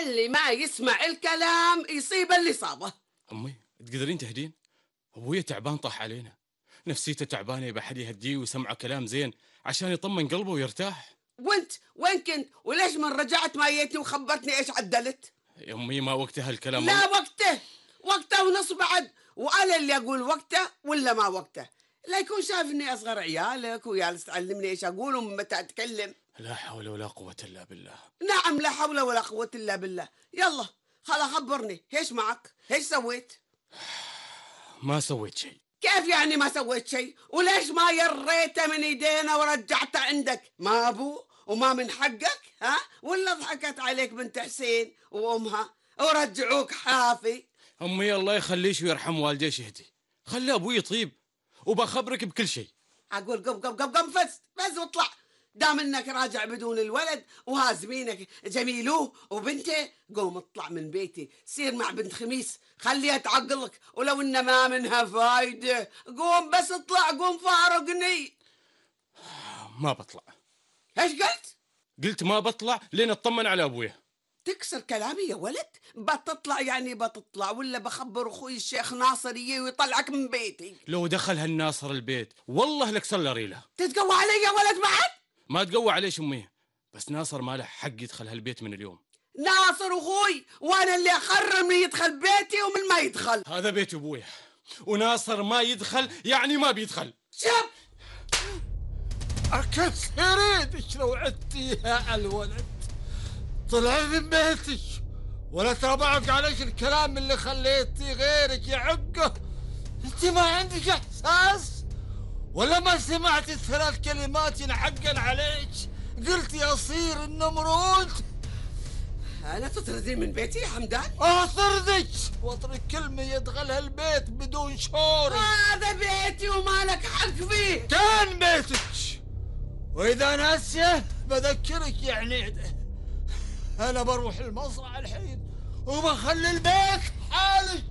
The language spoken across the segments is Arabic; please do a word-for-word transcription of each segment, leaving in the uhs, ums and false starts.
اللي ما يسمع الكلام يصيب اللي صابه. أمي تقدرين تهدين؟ أبويا تعبان طاح علينا، نفسيته تعبانة، يبقى حد يهديه ويسمعه كلام زين عشان يطمن قلبه ويرتاح. وانت وين كنت؟ وليش من رجعت ما جيتني وخبرتني ايش عدلت؟ يا أمي ما وقتها الكلام. لا وقته، وقته ونص بعد، وأنا اللي أقول وقته ولا ما وقته. لا يكون شايف إني أصغر عيالك وجالس تعلمني إيش أقول ومن متى أتكلم. لا حول ولا قوة إلا بالله. نعم لا حول ولا قوة إلا بالله. يلا خلا خبرني، إيش معك؟ إيش سويت؟ ما سويت شيء. كيف يعني ما سويت شيء؟ وليش ما يريته من يدينا ورجعته عندك؟ ما أبوه وما من حقك ها؟ ولا ضحكت عليك بنت حسين وأمها ورجعوك حافي؟ أمي الله يخليش ويرحم والديه شهدي، خلي أبوي يطيب وبخبرك بكل شيء. أقول قم قم قم قم فز فز واطلع، دام إنك راجع بدون الولد وهازمينك جميلوه وبنته، قوم اطلع من بيتي، سير مع بنت خميس خليها تعقلك، ولو إن ما منها فايدة. قوم بس اطلع، قوم فارقني. ما بطلع. إيش قلت؟ قلت ما بطلع لين اطمن على أبويا. تكسر كلامي يا ولد، بتطلع يعني بتطلع، ولا بخبر أخوي الشيخ ناصر يجي ويطلعك من بيتي. لو دخل هالناصر البيت والله لك سلري له. تتقوى علي يا ولد بعد؟ ما تقوى عليش أمي، بس ناصر ما له حق يدخل هالبيت من اليوم. ناصر أخوي، وأنا اللي أخرم يدخل بيتي ومن ما يدخل. هذا بيت أبويا، وناصر ما يدخل يعني ما بيدخل. شب أكسر يدك لو عدتيها على الولد. طلعي من بيتك ولا تربعك عليك الكلام اللي خليتي غيرك يعقه. انت ما عندك احساس ولا ما سمعتي الثلاث كلمات ينحقن عليك؟ قلتي اصير النمرود. أنا تطردين من بيتي يا حمدان؟ اطردك واطرد كلمة يدخلها البيت بدون شعور. هذا بيتي وما لك حق فيه. كان بيتك، واذا ناسيه بذكرك يعني انا بروح المزرعة الحين وبخلي البيت حالك.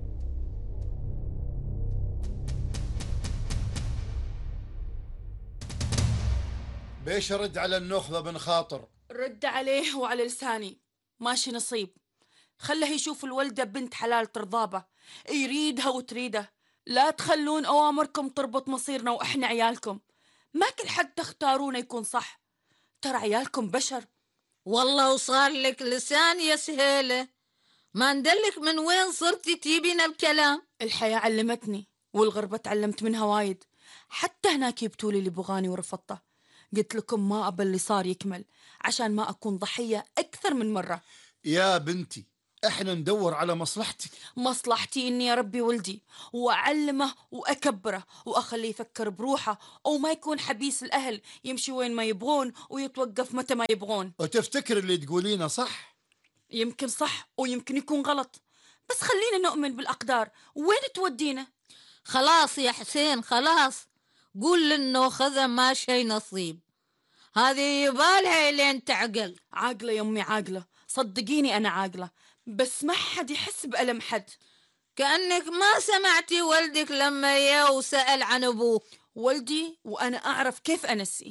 بيش ارد على النخبة بن خاطر؟ رد عليه وعلى لساني، ماشي نصيب. خله يشوف الولدة بنت حلال ترضابة، يريدها وتريده. لا تخلون أوامركم تربط مصيرنا وإحنا عيالكم. ما كل حد تختارونه يكون صح، ترى عيالكم بشر. والله وصار لك لسان يا سهيلة، ما ندلك من وين صرتي تجيبين الكلام. الحياة علمتني والغربة تعلمت منها وايد. حتى هناك يبتولي اللي بغاني ورفضته. قلت لكم ما أبى اللي صار يكمل عشان ما أكون ضحية أكثر من مرة. يا بنتي احنا ندور على مصلحتك. مصلحتي إني أربي ولدي وأعلمه وأكبره وأخليه يفكر بروحه، أو ما يكون حبيس الأهل يمشي وين ما يبغون ويتوقف متى ما يبغون. وتفتكر اللي تقولينه صح؟ يمكن صح ويمكن يكون غلط، بس خلينا نؤمن بالأقدار. وين تودينا؟ خلاص يا حسين خلاص، قول لأنه خذ ما شي نصيب. هذه يبالها لين تعقل. عاقلة يا أمي عاقلة، صدقيني أنا عاقلة، بس ما حد يحس بألم حد. كأنك ما سمعتي والدك لما يا وسأل عن أبوك. ولدي وأنا أعرف كيف أنسي.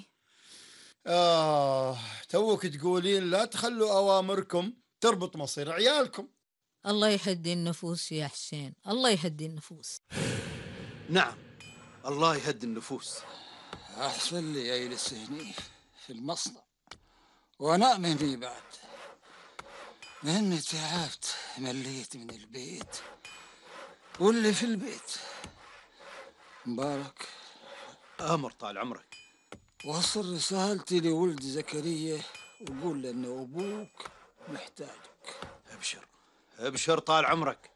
آه توك تقولين لا تخلوا أوامركم تربط مصير عيالكم. الله يهدي النفوس يا حسين، الله يهدي النفوس. نعم الله يهدي النفوس. أحسن لي أجلس هني في المصنع وأنام هني بعد، لأني تعبت مليت من البيت واللي في البيت. مبارك أمر طال عمرك. وصل رسالتي لولد زكريا وقول له إن أبوك محتاجك. أبشر أبشر طال عمرك.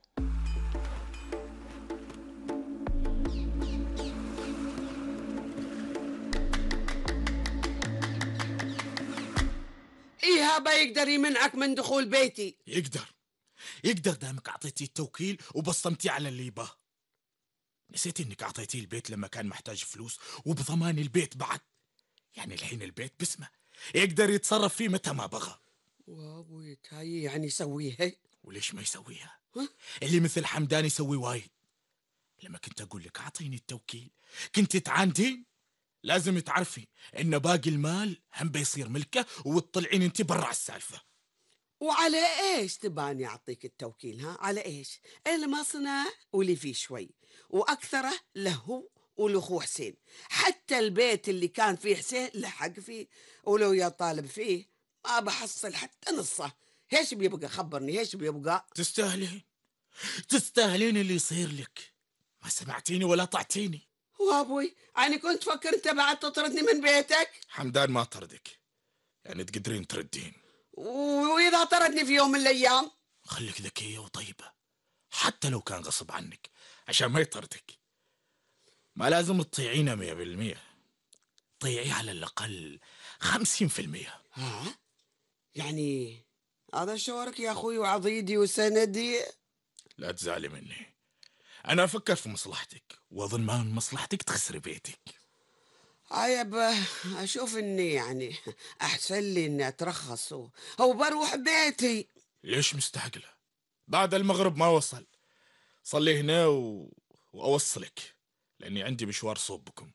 إيه هابا يقدر يمنعك من دخول بيتي؟ يقدر يقدر دامك أعطيتي التوكيل وبصمتي على اللي يباه. نسيتي إنك أعطيتيه البيت لما كان محتاج فلوس وبضمان البيت بعد. يعني الحين البيت باسمه، يقدر يتصرف فيه متى ما بغى. وابوي تاي يعني يسويها؟ وليش ما يسويها؟ اللي مثل حمدان يسوي وايد. لما كنت أقول لك أعطيني التوكيل كنت تعاندين. لازم تعرفي إن باقي المال هم بيصير ملكه وتطلعين انت برا السالفة. وعلى ايش تباني اعطيك التوكيل؟ ها على ايش؟ المصنع واللي فيه شوي واكثره له ولأخوه حسين، حتى البيت اللي كان فيه حسين لحق فيه، ولو يا طالب فيه ما بحصل حتى نصه. ايش بيبقى؟ خبرني ايش بيبقى؟ تستاهلين تستاهلين اللي يصير لك. ما سمعتيني ولا طعتيني. وابوي انا كنت فكر انت بعد تطردني من بيتك. حمدان ما طردك، يعني تقدرين تردين. واذا طردني في يوم من الايام؟ خليك ذكية وطيبة حتى لو كان غصب عنك عشان ما يطردك. ما لازم تطيعينه مية بالمية، طيعيه على الأقل خمسين في المية. ها يعني هذا شعورك يا أخوي وعضيدي وسندي؟ لا تزعلي مني، أنا أفكر في مصلحتك وأظن ما من مصلحتك تخسري بيتك. عيب أشوف إني يعني أحسن لي إني أترخص وبروح بيتي. ليش مستعجلة؟ بعد المغرب ما وصل. صلي هنا و... وأوصلك لأني عندي مشوار صوبكم.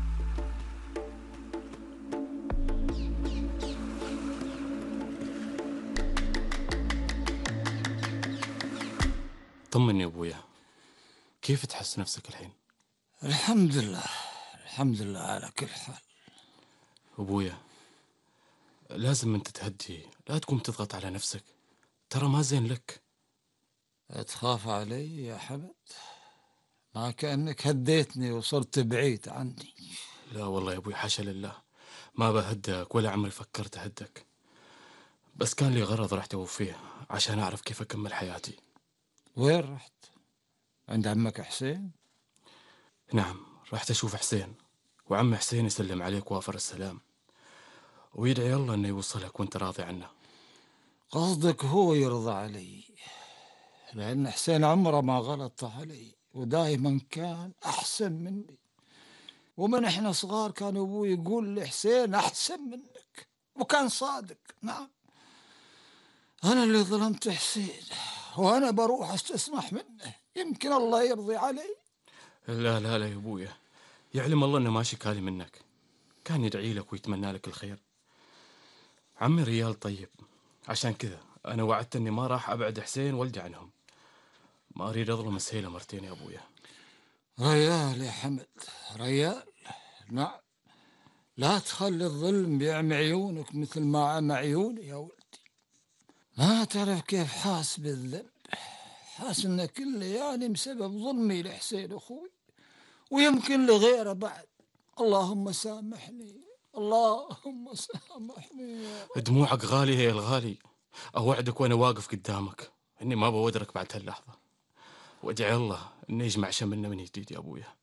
طمني يا أبويا، كيف تحس نفسك الحين؟ الحمد لله الحمد لله على كل حال. أبويا لازم أنت تهدي، لا تقوم تضغط على نفسك، ترى ما زين لك. تخاف علي يا حمد؟ ما كأنك هديتني وصرت بعيد عني. لا والله يا أبوي حاشا لله، ما بهدك ولا عمري فكرت أهدك، بس كان لي غرض رحت أوفيه عشان أعرف كيف أكمل حياتي. وين رحت؟ عند عمك حسين؟ نعم رحت أشوف حسين، وعم حسين يسلم عليك وافر السلام ويدعي الله أنه يوصلك وأنت راضي عنه. قصدك هو يرضى علي؟ لأن حسين عمره ما غلط علي ودائما كان أحسن مني، ومن إحنا صغار كان أبوي يقول لحسين أحسن منك وكان صادق. نعم أنا اللي ظلمت حسين وأنا بروح أستسمح منه، يمكن الله يرضي علي. لا لا لا يا أبويا، يعلم الله أنه ماشي كالي منك، كان يدعي لك ويتمنى لك الخير. عمي ريال طيب، عشان كذا أنا وعدت أني ما راح أبعد حسين والدي عنهم، ما أريد أظلم السهيلة مرتين يا أبويا. ريال يا حمد ريال، نعم لا تخلي الظلم بيعمي عيونك مثل ما عمى عيوني يا ولدي. ما تعرف كيف حاس بالذنب، حاس إن كل يعني بسبب ظلمي لحسين أخوي ويمكن لغيره بعد. اللهم سامحني اللهم سامحني. دموعك غالية يا الغالي، أوعدك وأنا واقف قدامك إني ما بودرك بعد هاللحظة، وأدعي الله إنه يجمع شملنا من جديد يا أبويا.